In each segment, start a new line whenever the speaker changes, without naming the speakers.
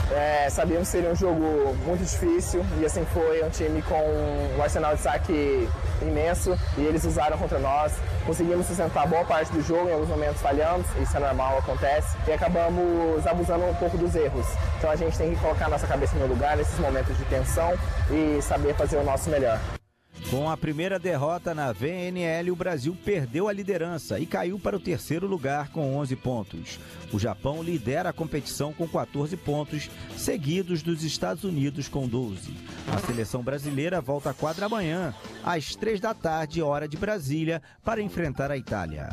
Sabíamos que seria um jogo muito difícil e assim foi, um time com um arsenal de saque imenso e eles usaram contra nós. Conseguimos sustentar boa parte do jogo, em alguns momentos falhamos, isso é normal, acontece, e acabamos abusando um pouco dos erros. Então a gente tem que colocar nossa cabeça no lugar nesses momentos de tensão e saber fazer o nosso melhor.
Com a primeira derrota na VNL, o Brasil perdeu a liderança e caiu para o terceiro lugar com 11 pontos. O Japão lidera a competição com 14 pontos, seguidos dos Estados Unidos com 12. A seleção brasileira volta à quadra amanhã, às 3 da tarde, hora de Brasília, para enfrentar a Itália.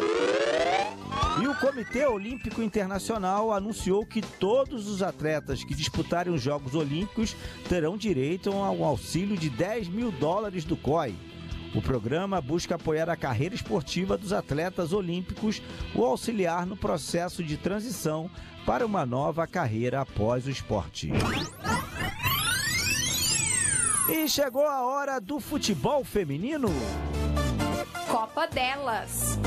E o Comitê Olímpico Internacional anunciou que todos os atletas que disputarem os Jogos Olímpicos terão direito a um auxílio de $10 mil do COI. O programa busca apoiar a carreira esportiva dos atletas olímpicos ou auxiliar no processo de transição para uma nova carreira após o esporte. E chegou a hora do futebol feminino.
Copa delas.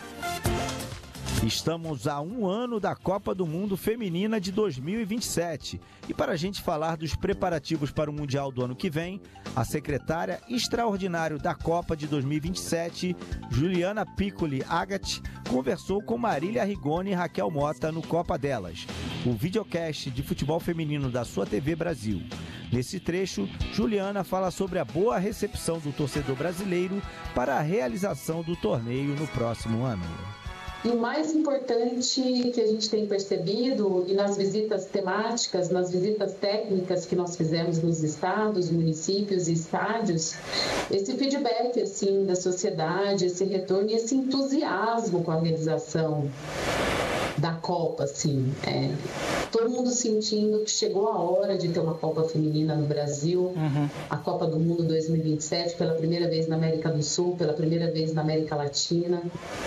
Estamos a um ano da Copa do Mundo Feminina de 2027 e para a gente falar dos preparativos para o Mundial do ano que vem, a secretária extraordinária da Copa de 2027, Juliana Piccoli Agati, conversou com Marília Rigoni e Raquel Mota no Copa Delas, o videocast de futebol feminino da sua TV Brasil. Nesse trecho, Juliana fala sobre a boa recepção do torcedor brasileiro para a realização do torneio no próximo ano.
E o mais importante que a gente tem percebido, e nas visitas temáticas, nas visitas técnicas que nós fizemos nos estados, municípios e estádios, esse feedback assim, da sociedade, esse retorno e esse entusiasmo com a realização da Copa, assim, todo mundo sentindo que chegou a hora de ter uma Copa feminina no Brasil, a Copa do Mundo 2027, pela primeira vez na América do Sul, pela primeira vez na América Latina.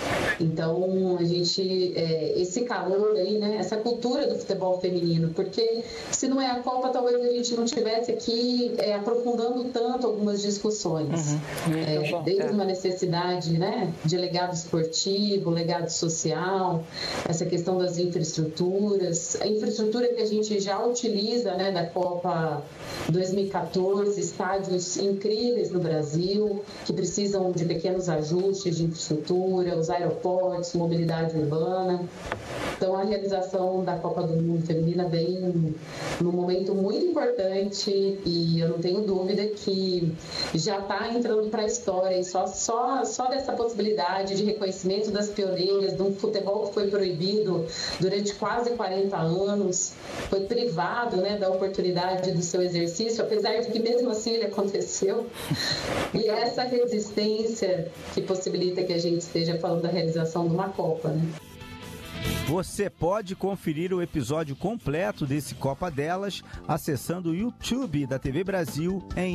Então, a gente, esse calor aí, né, essa cultura do futebol feminino, porque se não é a Copa, talvez a gente não estivesse aqui aprofundando tanto algumas discussões. Desde uma necessidade, né, de legado esportivo, legado social, essa questão das infraestruturas, a infraestrutura que a gente já utiliza, né, da Copa 2014, estádios incríveis no Brasil, que precisam de pequenos ajustes de infraestrutura, os aeroportos, mobilidade urbana. Então, a realização da Copa do Mundo Feminina vem num momento muito importante e eu não tenho dúvida que já está entrando para a história. E só dessa possibilidade de reconhecimento das pioneiras de um futebol que foi proibido durante quase 40 anos, foi privado, né, da oportunidade do seu exercício, apesar de que mesmo assim ele aconteceu. E essa resistência que possibilita que a gente esteja falando da realização de uma Copa, né?
Você pode conferir o episódio completo desse Copa Delas acessando o YouTube da TV Brasil em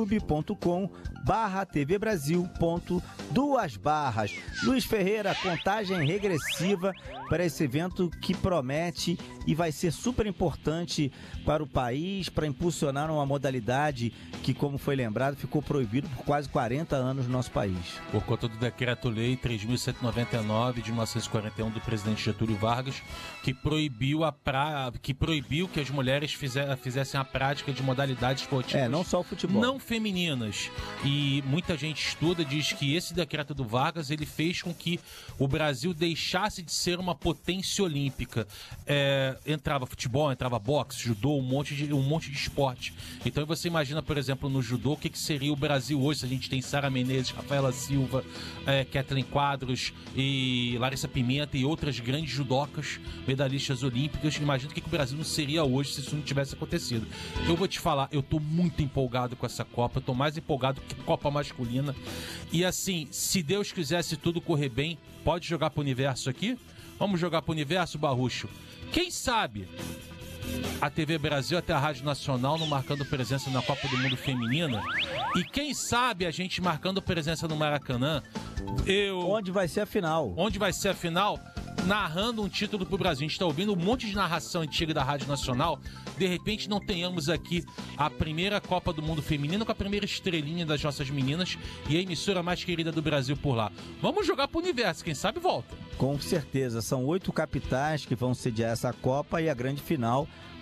youtube.com/tvbrasil.2/. Luiz Ferreira, contagem regressiva para esse evento que promete e vai ser super importante para o país, para impulsionar uma modalidade que, como foi lembrado, ficou proibido por quase 40 anos no nosso país.
Por conta do Decreto-Lei 3.199 de 1941 do presidente Getúlio Vargas, que proibiu que as mulheres fizessem a prática de modalidades esportivas.
Não só o futebol.
Não femininas. E muita gente estuda, diz que esse decreto do Vargas, ele fez com que o Brasil deixasse de ser uma potência olímpica. Entrava futebol, entrava boxe, judô, um monte de esporte. Então você imagina, por exemplo, no judô, o que seria o Brasil hoje, se a gente tem Sara Menezes, Rafaela Silva, Kathleen Quadros e Larissa Pimenta e outras grandes judocas, medalhistas olímpicas. Imagina o que o Brasil não seria hoje se isso não tivesse acontecido. Eu vou te falar, eu tô muito empolgado com essa Copa, eu tô mais empolgado que a Copa masculina. E assim, se Deus quisesse tudo correr bem, pode jogar pro universo aqui? Vamos jogar pro universo, Barrucho? Quem sabe a TV Brasil até a Rádio Nacional não marcando presença na Copa do Mundo Feminina? E quem sabe a gente marcando presença no Maracanã?
Onde vai ser a final?
Onde vai ser a final? Narrando um título pro Brasil. A gente tá ouvindo um monte de narração antiga da Rádio Nacional. De repente não tenhamos aqui a primeira Copa do Mundo Feminino com a primeira estrelinha das nossas meninas e a emissora mais querida do Brasil por lá. Vamos jogar pro universo, quem sabe volta.
Com certeza, são 8 capitais que vão sediar essa Copa e a grande final